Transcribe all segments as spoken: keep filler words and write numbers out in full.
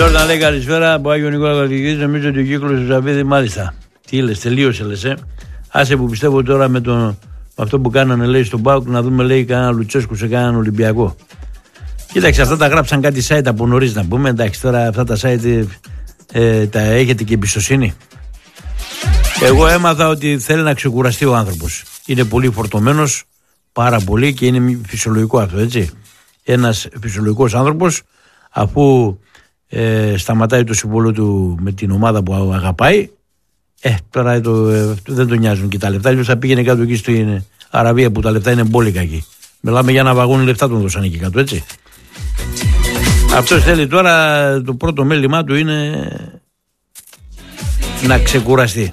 Τζόρνταν λέει καλησπέρα από Άγιο Νικόλαο Καλκιδικής. Νομίζω ότι ο κύκλος του Ζαβίδη μάλιστα. Τι λες, τελείωσε λες, ε. Άσε που πιστεύω τώρα με, το, με αυτό που κάνανε λέει στον ΠΑΟΚ να δούμε λέει κανένα Λουτσέσκου σε κανέναν Ολυμπιακό. Κοίταξε, αυτά τα γράψαν κάτι site από νωρίς να πούμε. Εντάξει, τώρα αυτά τα site ε, τα έχετε και εμπιστοσύνη. Εγώ έμαθα ότι θέλει να ξεκουραστεί ο άνθρωπος. Είναι πολύ φορτωμένος, πάρα πολύ και είναι φυσιολογικό αυτό, έτσι. Ένας φυσιολογικός άνθρωπος, αφού ε, σταματάει το συμβόλαιο του με την ομάδα που αγαπάει, ε, τώρα το, ε, δεν τον νοιάζουν και τα λεφτά. Αλλιώς θα πήγαινε κάτω εκεί στην Αραβία που τα λεφτά είναι μπόλικα εκεί. Μιλάμε για ένα βαγόνι λεφτά τον δώσαν εκεί κάτω, έτσι. Αυτός θέλει τώρα, το πρώτο μέλημά του είναι να ξεκουραστεί.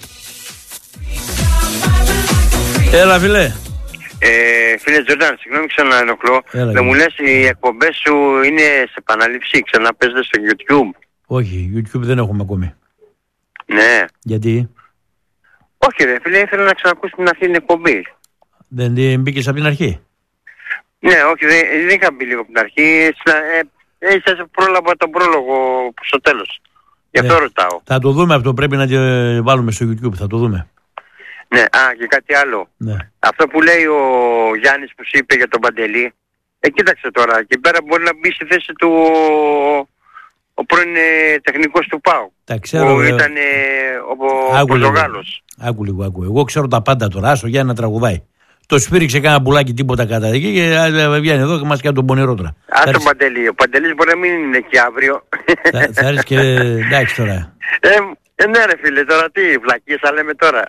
Έλα φίλε. Ε, φίλε Τζορντάν, συγγνώμη ξαναενοχλώ. Δεν μου λες οι εκπομπές σου είναι σε επαναλήψη, ξαναπέζονται στο YouTube? Όχι, YouTube δεν έχουμε ακόμη. Ναι. Γιατί? Όχι ρε φίλε, ήθελα να ξανακούσω την αρχή την εκπομπή. Δεν μπήκες από την αρχή? Ναι, όχι, δεν, δεν είχα μπει λίγο από την αρχή. Ε, ε, σας πρόλαβα τον πρόλογο στο τέλος. Γι' αυτό ε, ρωτάω. Θα το δούμε αυτό, πρέπει να το βάλουμε στο YouTube, θα το δούμε. Ναι, α, και κάτι άλλο. Ναι. Αυτό που λέει ο Γιάννης που σου είπε για τον Παντελή, ε, κοίταξε τώρα, εκεί πέρα μπορεί να μπει στη θέση του ο πρώην ε, τεχνικός του ΠΑΟ. Τα ξέρω. Που ήταν ε, ο Πορτογάλος. Άκου λίγο, άκου. Εγώ ξέρω τα πάντα τώρα, άστο Γιάννη να τραγουδάει. Το σφύριξε κάνα πουλάκι τίποτα κατά εκεί και βγαίνει εδώ και μας κάνει τον πονηρό τώρα. Α, τον Παντελή. Ο Παντελής μπορεί να μην είναι εκεί αύριο. Θα, θα έρθει και εντάξει τώρα. Ε, ε, ναι ρε φίλε, τώρα τι βλακίες θα λέμε τώρα.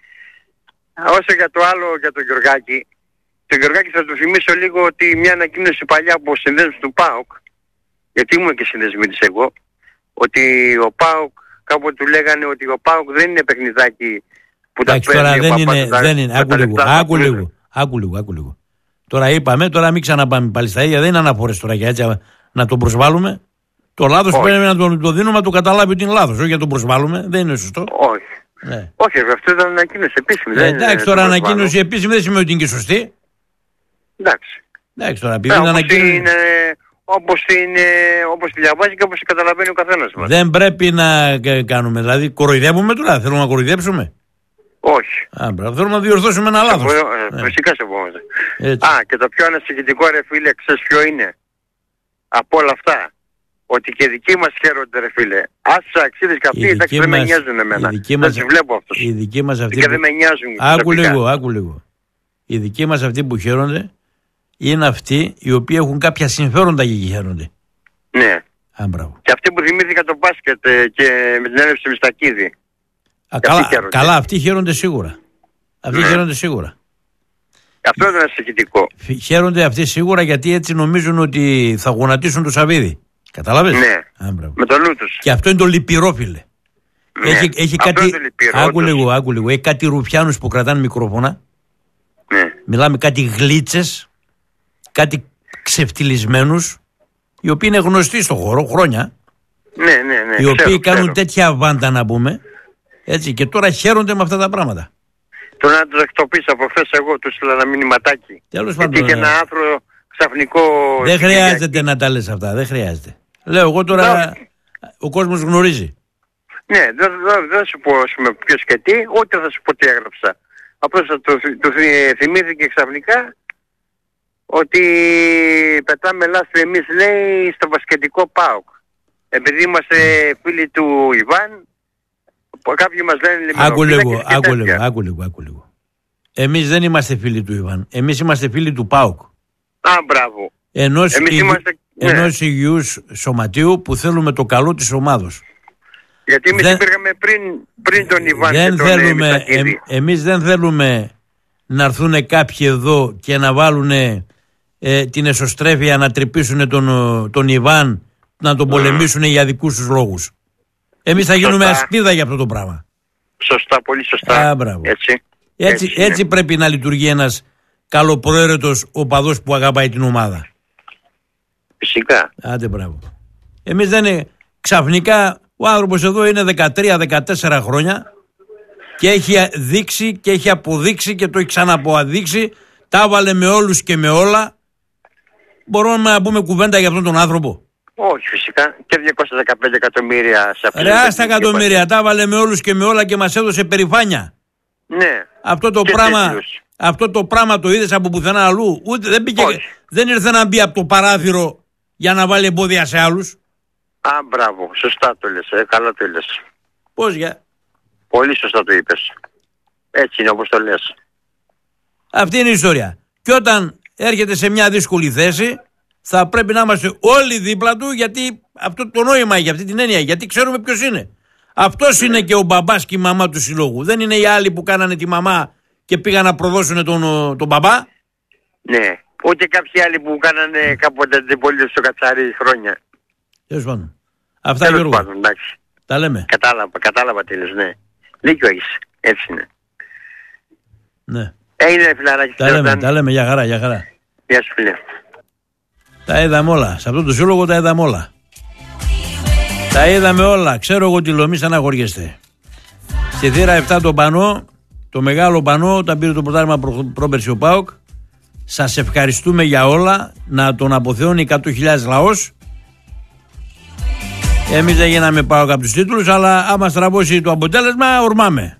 Όσο για το άλλο, για τον Γιωργάκη, τον Γιωργάκη θα του θυμίσω λίγο ότι μια ανακοίνωση παλιά από συνδέσμους του ΠΑΟΚ, γιατί ήμουν και συνδεσμίτης εγώ, ότι ο ΠΑΟΚ, κάποτε του λέγανε ότι ο ΠΑΟΚ δεν είναι παιχνιδάκι που τα παίρνει. Τώρα δεν είναι, δεν είναι, άκου λίγο, άκου λίγο, άκου λίγο, άκου λίγο. Τώρα είπαμε, τώρα μην ξαναπάμε πάλι στα ίδια, δεν είναι αναφορές τώρα για έτσι να τον προσβάλλουμε. Το λάθος πρέπει να το, το δίνουμε να το καταλάβει ότι είναι λάθος, όχι για τον προσβάλλουμε, δεν είναι σωστό. Όχι. Ναι. Όχι, αυτό ήταν ανακοίνωση επίσημη. Ε, εντάξει, είναι, τώρα ανακοίνωση επίσημη δεν σημαίνει ότι είναι και σωστή. Εντάξει. Εντάξει, τώρα επειδή είναι ανακοίνωση. Είναι, όπως, είναι, όπως τη διαβάζει και όπως τη καταλαβαίνει ο καθένας μας. Δεν πρέπει να κάνουμε, δηλαδή κοροϊδεύουμε τώρα, θέλουμε να κοροϊδέψουμε. Όχι. Α, μπράβο, θέλουμε να διορθώσουμε ένα λάθος. Ε, ναι. Φυσικά σεβόμαστε. Α, και το πιο ανασυγητικό ρε φίλε, ξέρεις ποιο είναι? Από όλα αυτά. Ότι και δικοί μας χαίρονται ρε φίλε. Άσους αξίδες και αυτοί, εντάξει δεν με νοιάζουν εμένα. Δεν τους βλέπω αυτούς. Οι δικοί μας αυτοί και που... δεν με νοιάζουν. Άκου λίγο, άκου λίγο. Οι δικοί μας αυτοί που χαίρονται είναι αυτοί οι οποίοι έχουν κάποια συμφέροντα και χαίρονται. Ναι. Α, μπράβο. Και αυτοί που θυμήθηκαν το μπάσκετ ε, και με την έλευση του Μιστακίδη. Α, καλά, αυτοί καλά, αυτοί χαίρονται σίγουρα. Αυτοί ναι. χαίρονται σίγουρα. Αυτό είναι ανασυγητικό. Χαίρονται αυτοί σίγουρα γιατί έτσι νομίζουν ότι θα γονατίσουν το Σαββίδι. Κατάλαβες? Ναι. Α, με το νου τους. Και αυτό είναι το λυπηρό, φίλε. Ναι. Έχει, έχει αυτό κάτι. Είναι το λυπηρό, άκου λίγο, άκου λίγο. Έχει κάτι ρουφιάνους που κρατάνε μικρόφωνα. Ναι. Μιλάμε κάτι γλίτσες, κάτι ξεφτυλισμένους, οι οποίοι είναι γνωστοί στον χώρο χρόνια. Ναι, ναι, ναι. Οι οποίοι ξέρω, κάνουν ξέρω. τέτοια βάντα να πούμε. Έτσι, και τώρα χαίρονται με αυτά τα πράγματα. Τώρα να τους εκτοπίσω από χθες εγώ, τους στείλα ένα μηνυματάκι. Τέλος πάντων. Γιατί και ένα άνθρωπο ξαφνικό. Δεν χρειάζεται να τα λες αυτά, δεν χρειάζεται. Λέω εγώ τώρα, ναι. Ο κόσμος γνωρίζει. Ναι, δεν δε, δε σου πω ποιος και τι, ούτε θα σου πω τι έγραψα. Απλώς θα το, το θυμήθηκε ξαφνικά ότι πετάμε λάστρη εμείς λέει στο μπασκετικό ΠΑΟΚ. Επειδή είμαστε φίλοι του Ιβάν, κάποιοι μας λένε άκου λίγο, άκου λίγο, άκου λίγο, άκου λίγο. Εμείς δεν είμαστε φίλοι του Ιβάν, εμείς είμαστε φίλοι του ΠΑΟΚ. Α, μπράβο. Ενός, εμείς υγι... είμαστε... ενός ναι. υγιούς σωματείου που θέλουμε το καλό της ομάδος. Γιατί εμείς δεν... υπήρχαμε πριν, πριν τον Ιβάν δεν και τον θέλουμε, ε, εμείς δεν θέλουμε να έρθουν κάποιοι εδώ και να βάλουν ε, την εσωστρέφεια να τρυπήσουν τον, τον Ιβάν, να τον πολεμήσουν mm. για δικούς τους λόγους. Εμείς θα γίνουμε σωστά. Ασπίδα για αυτό το πράγμα. Σωστά, πολύ σωστά. Α, έτσι. Έτσι, έτσι, έτσι πρέπει να λειτουργεί ένας καλοπροαίρετος οπαδός που αγαπάει την ομάδα. Φυσικά. Άντε μπράβο. Εμείς δεν είναι ξαφνικά, ο άνθρωπος εδώ είναι δεκατρία δεκατέσσερα χρόνια και έχει δείξει και έχει αποδείξει και το έχει ξαναποαδείξει, τα έβαλε με όλους και με όλα. Μπορούμε να πούμε κουβέντα για αυτόν τον άνθρωπο? Όχι φυσικά. Και διακόσια δεκαπέντε εκατομμύρια σε αυτήν. Ρε άστα εκατομμύρια, τα βάλε με όλους και με όλα και μας έδωσε περηφάνεια. Ναι. Αυτό το και πράγμα, τέτοιους. αυτό το πράγμα το είδες από πουθενά αλλού. Ούτε δεν, πήγε, δεν ήρθε να μπει από το παράθυρο για να βάλει εμπόδια σε άλλους. Α, μπράβο. Σωστά το λες. Ε, καλά το λες. Πώς για. Πολύ σωστά το είπες. Έτσι είναι όπως το λες. Αυτή είναι η ιστορία. Και όταν έρχεται σε μια δύσκολη θέση, θα πρέπει να είμαστε όλοι δίπλα του, γιατί αυτό το νόημα έχει, αυτή την έννοια. Γιατί ξέρουμε ποιος είναι. Αυτός είναι και ο μπαμπάς και η μαμά του συλλόγου. Δεν είναι οι άλλοι που κάνανε τη μαμά και πήγαν να προδώσουν τον, τον μπαμπά. Ναι. Ούτε κάποιοι άλλοι που κάνανε κάποτε αντιπολίτευση στο Κατσάρι χρόνια. Τέλος πάντων. Αυτά, Τέλος Γιώργο. πάντων, εντάξει. Τα λέμε. Κατάλαβα, κατάλαβα τι λες, ναι. Δίκιο έχεις. Έτσι είναι. Ναι. Έγινε φιλαράκι. Τα λέμε, τα λέμε. Για χαρά, για χαρά. Γεια σου φίλε. Τα είδαμε όλα. Σε αυτό το σύλλογο τα είδαμε όλα. Τα είδαμε όλα. Ξέρω εγώ τι Λομή στεναχωριέστε. Στη θύρα επτά το πανό, το μεγάλο πανό, όταν πήρε το πρωτάθλημα προ, πρόπερση ο ΠΑΟΚ. Σας ευχαριστούμε για όλα. Να τον αποθεώνει εκατό χιλιάδες λαός. Εμείς δεν γίναμε ΠΑΟΚ από τους τίτλους, αλλά άμα στραβώσει το αποτέλεσμα, ορμάμε.